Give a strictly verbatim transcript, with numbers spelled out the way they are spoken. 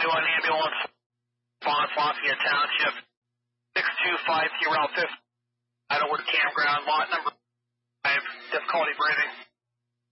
one ambulance, Bonds, Lafayette Township, six two five two Route fifty, Idlewood Campground, lot number five, difficulty breathing.